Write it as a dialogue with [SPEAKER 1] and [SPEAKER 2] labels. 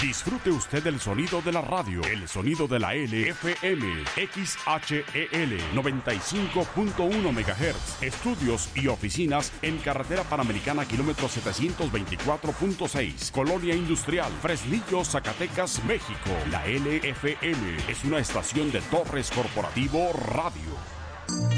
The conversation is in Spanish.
[SPEAKER 1] Disfrute usted el sonido de la radio, el sonido de la LFM, XHEL 95.1 MHz. Estudios y oficinas en Carretera Panamericana, kilómetro 724.6, Colonia Industrial, Fresnillo, Zacatecas, México. La LFM es una estación de Torres Corporativo Radio.